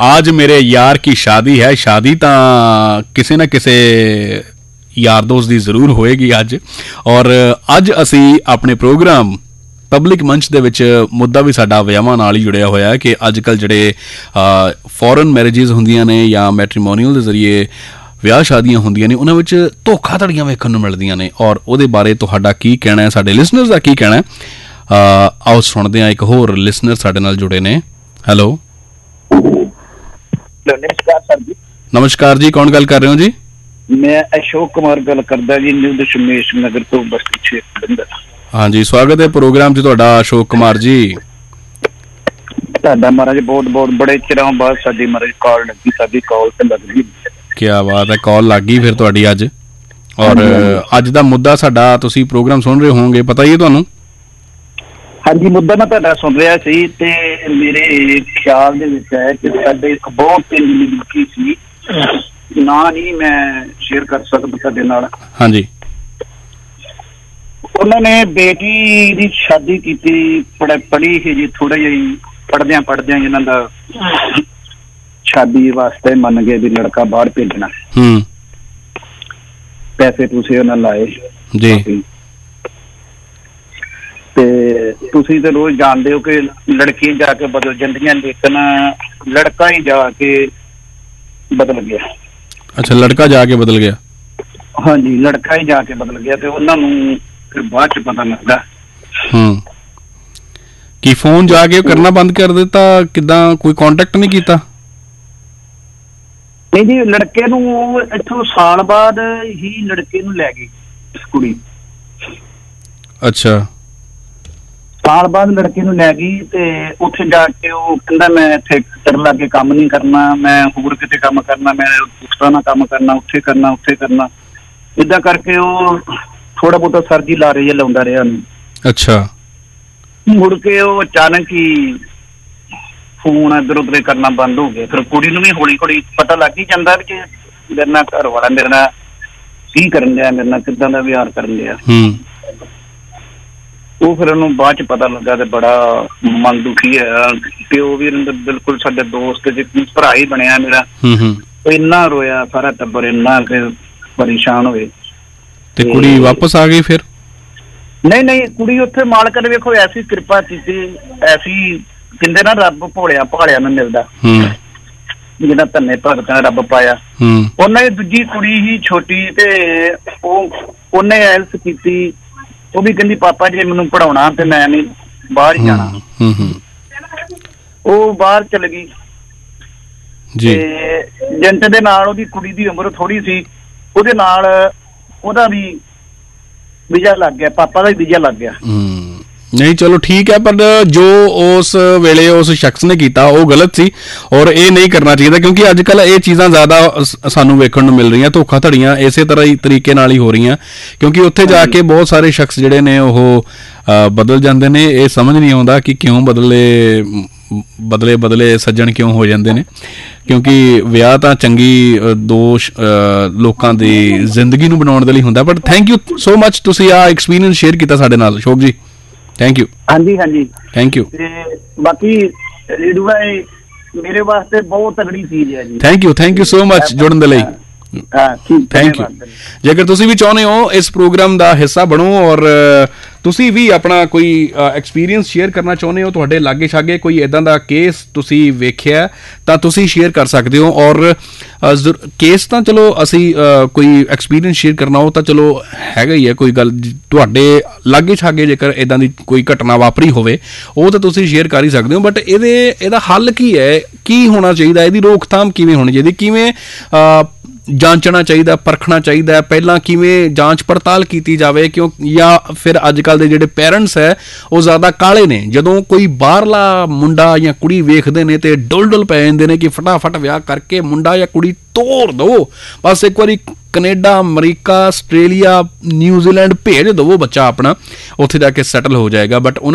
आज मेरे यार की शादी है। शादी तो किसी ना किसी यार दोस्त की जरूर होएगी अज। और अज असी अपने प्रोग्राम पब्लिक मंच दे विच मुद्दा भी साडा विआहां नाल ही जुड़िया होया है कि अजकल जिहड़े फॉरन मैरिजेस हुंदियां ने या मैट्रीमोनीअल दे जरिए ਵਿਆਹ ਸ਼ਾਦੀਆਂ ਹੁੰਦੀਆਂ ਨੇ ਉਹਨਾਂ ਵਿੱਚ ਧੋਖਾਧੜੀਆਂ ਵੇਖਣ ਨੂੰ ਮਿਲਦੀਆਂ ਨੇ ਔਰ ਉਹਦੇ ਬਾਰੇ ਤੁਹਾਡਾ ਕੀ ਕਹਿਣਾ ਹੈ, ਸਾਡੇ ਲਿਸਨਰਸ ਦਾ ਕੀ ਕਹਿਣਾ ਹੈ, ਆਓ ਸੁਣਦੇ ਹਾਂ। ਇੱਕ ਹੋਰ ਲਿਸਨਰ ਸਾਡੇ ਨਾਲ ਜੁੜੇ ਨੇ। ਹੈਲੋ, ਨਮਸਕਾਰ ਸਰ ਜੀ। ਨਮਸਕਾਰ ਜੀ, ਕੌਣ ਗੱਲ ਕਰ ਰਹੇ ਹੋ ਜੀ? ਮੈਂ ਅਸ਼ੋਕ ਕੁਮਾਰ ਗੱਲ ਕਰਦਾ ਜੀ, ਨਿਊ ਦਸ਼ਮੇਸ਼ ਨਗਰ ਤੋਂ, ਬਸਤੀ 6 ਜਲੰਧਰ। ਹਾਂਜੀ, ਸਵਾਗਤ ਹੈ ਪ੍ਰੋਗਰਾਮ 'ਚ ਤੁਹਾਡਾ ਅਸ਼ੋਕ ਕੁਮਾਰ ਜੀ। ਤੁਹਾਡਾ ਮਹਾਰਾਜ ਬਹੁਤ ਬਹੁਤ ਬੜੇ ਚਿਰਾਂ ਬਾਅਦ ਸਾਡੀ ਮਹਾਰਾਜ ਕਾਲ ਲੱਗੀ, ਸਾਡੀ ਕਾਲ ਤੇ ਲੱਗ ਗਈ। ਕਿਆ ਬਾਤ ਹੈ, ਕਾਲ ਲੱਗ ਗਈ ਫਿਰ ਤੁਹਾਡੀ ਅੱਜ। ਔਰ ਅੱਜ ਦਾ ਮੁੱਦਾ ਸਾਡਾ, ਤੁਸੀਂ ਪ੍ਰੋਗਰਾਮ ਸੁਣ ਰਹੇ ਹੋਵੋਗੇ, ਪਤਾ ਹੀ ਹੈ ਤੁਹਾਨੂੰ। ਹਾਂਜੀ, ਮੁੱਦਾ ਮੈਂ ਤੁਹਾਡਾ ਸੁਣ ਰਿਹਾ ਸੀ ਤੇ ਮੇਰੇ ਖਿਆਲ ਦੇ ਵਿੱਚ ਹੈ ਕਿ ਸਾਡੇ ਇੱਕ ਬਹੁਤ ਚੰਗੀ ਲੜਕੀ ਸੀ, ਨਾ ਨਹੀਂ ਮੈਂ ਸ਼ੇਅਰ ਕਰ ਸਕਦਾ ਤੁਹਾਡੇ ਨਾਲ। ਹਾਂਜੀ, ਉਹਨਾਂ ਨੇ ਬੇਟੀ ਦੀ ਸ਼ਾਦੀ ਕੀਤੀ, ਪੜ੍ਹੀ ਸੀ ਜੀ, ਥੋੜਾ ਜਿਹੀ ਪੜ੍ਹਦਿਆਂ ਇਹਨਾਂ ਦਾ ਸ਼ਾਦੀ ਵਾਸਤੇ ਮੰਨ ਗਏ ਵੀ ਲੜਕਾ ਬਾਹਰ ਭੇਜਣਾ। ਪੈਸੇ ਪੂਸੇ ਉਹਨਾਂ ਲਾਏ ਜੀ। ਤੇ ਤੁਸੀਂ ਤੇ ਰੋਜ਼ ਜਾਣਦੇ ਹੋ ਕਿ ਲੜਕੀਆਂ ਜਾ ਕੇ ਬਦਲ ਜਾਂਦੀਆਂ, ਲੇਕਿਨ ਲੜਕਾ ਹੀ ਜਾ ਕੇ ਬਦਲ ਗਿਆ। ਅੱਛਾ, ਲੜਕਾ ਜਾ ਕੇ ਬਦਲ ਗਿਆ। ਹਾਂਜੀ, ਲੜਕਾ ਹੀ ਜਾ ਕੇ ਬਦਲ ਗਿਆ ਤੇ ਉਹਨਾਂ ਨੂੰ ਫਿਰ ਬਾਅਦ ਚ ਪਤਾ ਲੱਗਾ। ਕੀ ਫੋਨ ਜਾ ਕੇ ਕਰਨਾ ਬੰਦ ਕਰ ਦਿੱਤਾ? ਕਿੱਦਾਂ, ਕੋਈ ਕਾਂਟੈਕਟ ਨਹੀਂ ਕੀਤਾ? ਨਹੀਂ ਜੀ, ਲੜਕੇ ਨੂੰ ਇੱਥੋਂ ਸਾਲ ਬਾਅਦ ਹੀ ਲੜਕੇ ਨੂੰ ਲੈ ਗਈ ਕੁੜੀ। ਅੱਛਾ, ਸਾਲ ਬਾਅਦ ਲੜਕੇ ਨੂੰ ਲੈ ਗਈ ਤੇ ਉੱਥੇ ਜਾ ਕੇ ਉਹ ਕਹਿੰਦਾ ਮੈਂ ਇੱਥੇ ਕਰਨ ਲੱਗੇ ਕੰਮ ਨਹੀਂ ਕਰਨਾ, ਮੈਂ ਹੋਰ ਕਿਤੇ ਕੰਮ ਕਰਨਾ, ਮੈਂ ਉਸ ਤਰ੍ਹਾਂ ਨਾਲ ਕੰਮ ਕਰਨਾ, ਉੱਥੇ ਕਰਨਾ। ਏਦਾਂ ਕਰਕੇ ਉਹ ਥੋੜਾ ਬਹੁਤਾ ਸਰਜੀ ਲਾਉਂਦਾ ਰਿਹਾ। ਅੱਛਾ, ਮੁੜ ਕੇ ਉਹ ਅਚਾਨਕ ਹੀ ਫੋਨ ਇੱਧਰ ਉੱਧਰ ਕਰਨਾ ਬੰਦ ਹੋ ਗਿਆ। ਫਿਰ ਕੁੜੀ ਨੂੰ ਵੀ ਹੌਲੀ ਹੌਲੀ ਪਤਾ ਲੱਗ ਹੀ ਜਾਂਦਾ ਵੀ ਮੇਰੇ ਨਾਲ ਘਰ ਵਾਲਾ ਮੇਰੇ ਨਾਲ ਕੀ ਕਰਨ ਡਿਆ, ਮੇਰੇ ਨਾਲ ਕਿੱਦਾਂ ਦਾ ਵਿਹਾਰ ਕਰਨ ਡਿਆ। ਉਹ ਫਿਰ ਉਹਨੂੰ ਬਾਅਦ ਚ ਪਤਾ ਲੱਗਾ ਤੇ ਬੜਾ ਮਨ ਦੁਖੀ ਹੈ। ਪਿਓ ਵੀ ਬਿਲਕੁਲ ਸਾਡੇ ਦੋਸਤ ਭਰਾ ਹੀ ਬਣਿਆ ਮੇਰਾ। ਇੰਨਾ ਰੋਇਆ ਸਾਰਾ ਟੱਬਰ, ਇੰਨਾ ਕਿ ਪਰੇਸ਼ਾਨ ਹੋਏ। ਤੇ ਕੁੜੀ ਵਾਪਸ ਆ ਗਈ ਫਿਰ? ਨਹੀਂ, ਕੁੜੀ ਉੱਥੇ ਮਾਲਕ ਨੇ ਵੇਖੋ ਐਸੀ ਕਿਰਪਾ ਕੀਤੀ, ਐਸੀ ਕਹਿੰਦੇ ਨਾ ਰੱਬ ਭੋਲਿਆ ਭਾਲਿਆ ਨੂੰ ਮਿਲਦਾ, ਜਿਹੜਾ ਧੰਨੇ ਭਗਤਾਂ ਰੱਬ ਪਾਇਆ। ਉਹਨਾਂ ਦੀ ਦੂਜੀ ਕੁੜੀ ਹੀ ਛੋਟੀ ਤੇ ਉਹਨੇ ਐਲਸ ਕੀਤੀ। ਉਹ ਵੀ ਕਹਿੰਦੀ ਪਾਪਾ ਜੇ ਮੈਨੂੰ ਪੜ੍ਹਾਉਣਾ ਤੇ ਮੈਂ ਨਹੀਂ ਬਾਹਰ ਹੀ ਜਾਣਾ। ਉਹ ਬਾਹਰ ਚਲ ਗਈ ਤੇ ਏਜੰਟ ਦੇ ਨਾਲ, ਉਹਦੀ ਕੁੜੀ ਦੀ ਉਮਰ ਥੋੜੀ ਸੀ, ਉਹਦੇ ਨਾਲ ਉਹਦਾ ਵੀ ਵੀਜ਼ਾ ਲੱਗ ਗਿਆ, ਪਾਪਾ ਦਾ ਵੀ ਵੀਜ਼ਾ ਲੱਗ ਗਿਆ। ਨਹੀਂ, ਚਲੋ ਠੀਕ ਹੈ, ਪਰ ਜੋ ਉਸ ਵੇਲੇ ਉਸ ਸ਼ਖਸ ਨੇ ਕੀਤਾ ਉਹ ਗਲਤ ਸੀ ਔਰ ਇਹ ਨਹੀਂ ਕਰਨਾ ਚਾਹੀਦਾ, ਕਿਉਂਕਿ ਅੱਜ ਕੱਲ੍ਹ ਇਹ ਚੀਜ਼ਾਂ ਜ਼ਿਆਦਾ ਸਾਨੂੰ ਵੇਖਣ ਨੂੰ ਮਿਲ ਰਹੀਆਂ। ਧੋਖਾਧੜੀਆਂ ਇਸੇ ਤਰ੍ਹਾਂ ਹੀ ਤਰੀਕੇ ਨਾਲ ਹੀ ਹੋ ਰਹੀਆਂ, ਕਿਉਂਕਿ ਉੱਥੇ ਜਾ ਕੇ ਬਹੁਤ ਸਾਰੇ ਸ਼ਖਸ ਜਿਹੜੇ ਨੇ ਉਹ ਬਦਲ ਜਾਂਦੇ ਨੇ। ਇਹ ਸਮਝ ਨਹੀਂ ਆਉਂਦਾ ਕਿ ਕਿਉਂ ਬਦਲੇ ਸੱਜਣ ਕਿਉਂ ਹੋ ਜਾਂਦੇ ਨੇ, ਕਿਉਂਕਿ ਵਿਆਹ ਤਾਂ ਚੰਗੀ ਲੋਕਾਂ ਦੀ ਜ਼ਿੰਦਗੀ ਨੂੰ ਬਣਾਉਣ ਦੇ ਲਈ ਹੁੰਦਾ। But thank you so much, ਤੁਸੀਂ ਆਹ ਐਕਸਪੀਰੀਅੰਸ ਸ਼ੇਅਰ ਕੀਤਾ ਸਾਡੇ ਨਾਲ ਅਸ਼ੋਕ ਜੀ। Thank you. ਹਾਂਜੀ, ਥੈਂਕ ਯੂ। ਤੇ ਬਾਕੀ ਰੇਡੂਆ ਮੇਰੇ ਵਾਸਤੇ ਬਹੁਤ ਤਗੜੀ ਚੀਜ਼ ਹੈ ਜੀ। ਥੈਂਕ ਯੂ ਸੋ ਮਚ ਜੁੜਨ ਦੇ ਲਈ। Thank you. ਜੇਕਰ ਤੁਸੀਂ ਵੀ ਚਾਹੁੰਦੇ ਹੋ ਇਸ ਪ੍ਰੋਗਰਾਮ ਦਾ ਹਿੱਸਾ ਬਣੋ ਔਰ ਤੁਸੀਂ ਵੀ ਆਪਣਾ ਕੋਈ ਐਕਸਪੀਰੀਅੰਸ ਸ਼ੇਅਰ ਕਰਨਾ ਚਾਹੁੰਦੇ ਹੋ, ਤੁਹਾਡੇ ਲਾਗੇ ਛਾਗੇ ਕੋਈ ਇੱਦਾਂ ਦਾ ਕੇਸ ਤੁਸੀਂ ਵੇਖਿਆ ਤਾਂ ਤੁਸੀਂ ਸ਼ੇਅਰ ਕਰ ਸਕਦੇ ਹੋ। ਔਰ ਕੇਸ ਤਾਂ ਚਲੋ ਅਸੀਂ ਕੋਈ ਐਕਸਪੀਰੀਅੰਸ ਸ਼ੇਅਰ ਕਰਨਾ ਉਹ ਤਾਂ ਚਲੋ ਹੈਗਾ ਹੀ ਹੈ, ਕੋਈ ਗੱਲ ਤੁਹਾਡੇ ਲਾਗੇ ਛਾਗੇ ਜੇਕਰ ਇੱਦਾਂ ਦੀ ਕੋਈ ਘਟਨਾ ਵਾਪਰੀ ਹੋਵੇ ਉਹ ਤਾਂ ਤੁਸੀਂ ਸ਼ੇਅਰ ਕਰ ਹੀ ਸਕਦੇ ਹੋ। ਬਟ ਇਹਦਾ ਹੱਲ ਕੀ ਹੈ, ਕੀ ਹੋਣਾ ਚਾਹੀਦਾ, ਇਹਦੀ ਰੋਕਥਾਮ ਕਿਵੇਂ ਹੋਣੀ ਚਾਹੀਦੀ, ਕਿਵੇਂ ਜਾਂਚਣਾ ਚਾਹੀਦਾ, ਪਰਖਣਾ ਚਾਹੀਦਾ, ਪਹਿਲਾਂ ਕਿਵੇਂ ਜਾਂਚ ਪੜਤਾਲ ਕੀਤੀ ਜਾਵੇ, ਕਿਉਂ ਜਾਂ ਫਿਰ ਅੱਜ ਕੱਲ੍ਹ ਦੇ ਜਿਹੜੇ ਪੇਰੈਂਟਸ ਹੈ ਉਹ ਜ਼ਿਆਦਾ ਕਾਹਲੇ ਨੇ। ਜਦੋਂ ਕੋਈ ਬਾਹਰਲਾ ਮੁੰਡਾ ਜਾਂ ਕੁੜੀ ਵੇਖਦੇ ਨੇ ਤੇ ਡੁੱਲ ਪੈ ਜਾਂਦੇ ਨੇ ਕਿ ਫਟਾਫਟ ਵਿਆਹ ਕਰਕੇ ਮੁੰਡਾ ਜਾਂ ਕੁੜੀ ਤੋਰ ਦਿਓ, ਬਸ ਇੱਕ ਵਾਰੀ ਕੈਨੇਡਾ, ਅਮਰੀਕਾ, ਆਸਟ੍ਰੇਲੀਆ, ਨਿਊਜ਼ੀਲੈਂਡ ਭੇਜ ਦੇਵੋ ਬੱਚਾ ਆਪਣਾ, ਉੱਥੇ ਜਾ ਕੇ ਸੈਟਲ ਹੋ ਜਾਏਗਾ। ਬਟ